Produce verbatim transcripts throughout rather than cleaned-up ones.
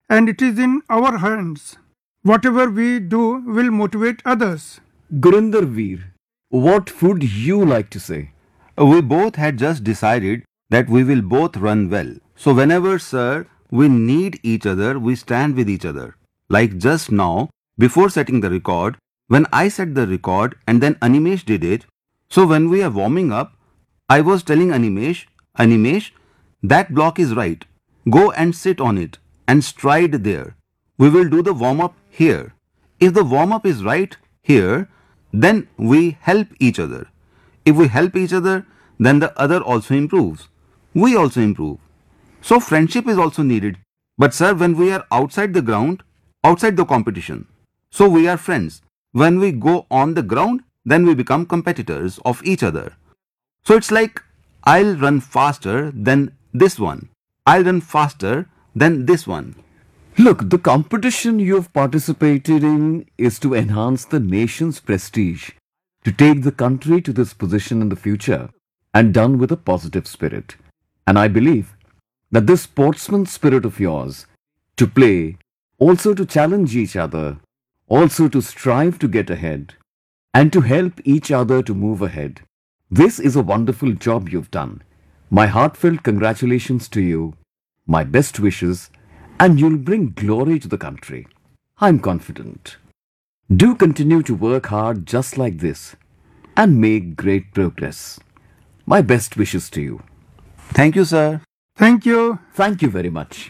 and it is in our hands. Whatever we do will motivate others. Gurinder Veer, what would you like to say? We both had just decided that we will both run well. So whenever, sir, we need each other, we stand with each other. Like just now, before setting the record, when I set the record and then Animesh did it. So when we are warming up, I was telling Animesh, Animesh, that block is right. Go and sit on it and stride there. We will do the warm up here. If the warm up is right here, then we help each other. If we help each other, then the other also improves. We also improve. So friendship is also needed. But sir, when we are outside the ground, outside the competition, so we are friends. When we go on the ground, then we become competitors of each other. So it's like, I'll run faster than this one. I'll run faster than this one. Look, the competition you've participated in is to enhance the nation's prestige, to take the country to this position in the future, and done with a positive spirit. And I believe that this sportsman spirit of yours, to play, also to challenge each other, also to strive to get ahead, and to help each other to move ahead, this is a wonderful job you've done. My heartfelt congratulations to you, my best wishes, and you'll bring glory to the country. I'm confident. Do continue to work hard just like this and make great progress. My best wishes to you. Thank you, sir. Thank you. Thank you very much.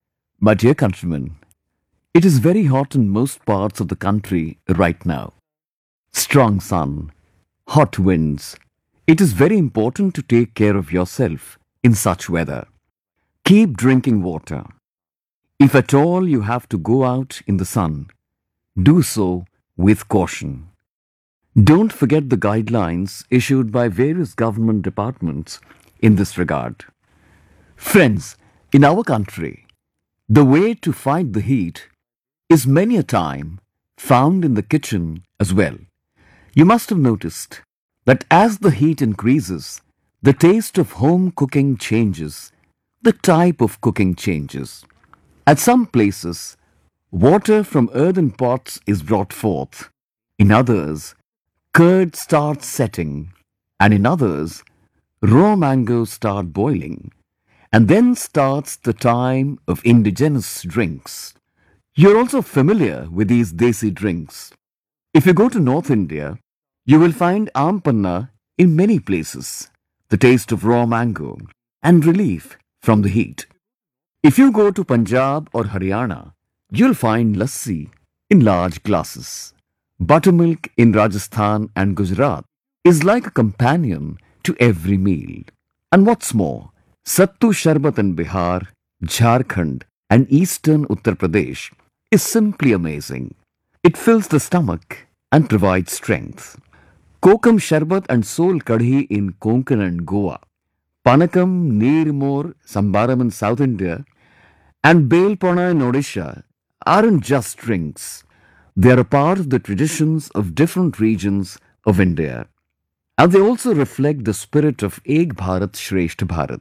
My dear countrymen, it is very hot in most parts of the country right now. Strong sun, hot winds. It is very important to take care of yourself in such weather. Keep drinking water. If at all you have to go out in the sun, do so with caution. Don't forget the guidelines issued by various government departments in this regard. Friends, in our country, the way to fight the heat is many a time found in the kitchen as well. You must have noticed that as the heat increases, the taste of home cooking changes, the type of cooking changes. At some places, water from earthen pots is brought forth. In others, curd starts setting, and in others, raw mangoes start boiling. And then starts the time of indigenous drinks. You're also familiar with these desi drinks. If you go to North India, you will find ampanna in many places, the taste of raw mango, and relief from the heat. If you go to Punjab or Haryana, you'll find lassi in large glasses. Buttermilk in Rajasthan and Gujarat is like a companion to every meal. And what's more, Sattu Sharbat in Bihar, Jharkhand and eastern Uttar Pradesh is simply amazing. It fills the stomach and provides strength. Kokam Sharbat and Sol Kadhi in Konkan and Goa, Panakam, Neermor, Sambaram in South India and Belpona in Odisha aren't just drinks. They are a part of the traditions of different regions of India. And they also reflect the spirit of Ek Bharat Shreshtha Bharat.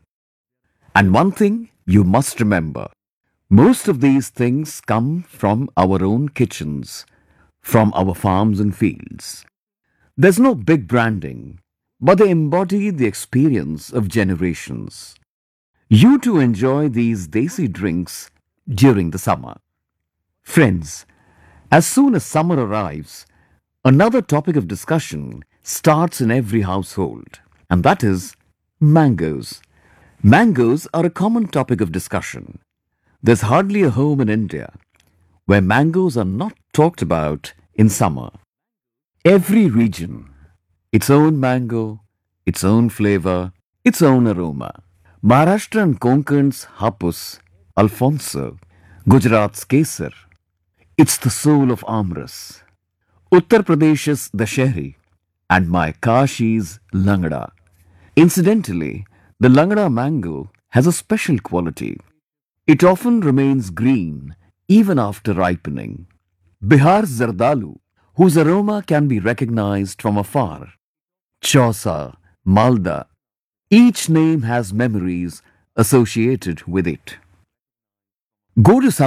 And one thing you must remember, most of these things come from our own kitchens, from our farms and fields. There's no big branding, but they embody the experience of generations. You too enjoy these desi drinks during the summer. Friends, as soon as summer arrives, another topic of discussion starts in every household, and that is mangoes. Mangoes are a common topic of discussion. There's hardly a home in India where mangoes are not talked about in summer. Every region, its own mango, its own flavor, its own aroma. Maharashtra and Konkan's Hapus, Alfonso, Gujarat's Kesar. It's the soul of Amras. Uttar Pradesh's Dashehri and my Kashi's Langda. Incidentally, the Langda mango has a special quality. It often remains green even after ripening. Bihar's Zardalu, whose aroma can be recognized from afar. Chausa, Malda, each name has memories associated with it. Go to